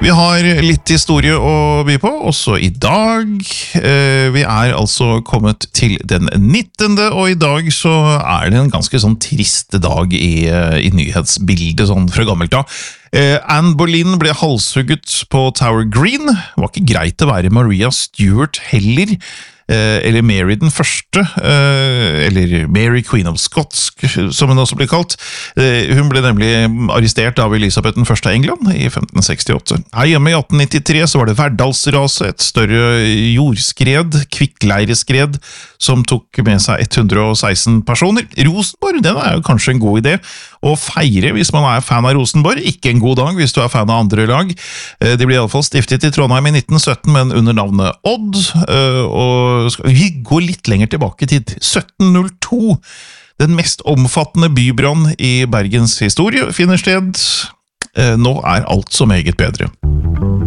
Vi har litt historie å by på, også i dag. Vi altså kommet til den 19. Og i dag så det en ganske sånn trist dag i nyhetsbildet, sånn fra gammelt av. Anne Boleyn ble halshugget på Tower Green. Det var ikke greit å være Maria Stuart heller. Eller Mary den første, eller Mary Queen of Scots, som hun også ble kalt. Hun ble nemlig arrestert av Elisabeth den første av England i 1568. Her hjemme i 1893 så var det Verdalsraset, et større jordskred, kvikkleireskred, som tok med seg 116 personer. Rosenborg, den jo kanskje en god idé å feire hvis man fan av Rosenborg. Ikke en god dag hvis du fan av andre lag. De ble i alle fall stiftet i Trondheim i 1917, men under navnet Odd, og vi går litt lenger tilbake til 1702. Den mest omfattende bybrann i Bergens historie finner sted. Nå alt så meget bedre.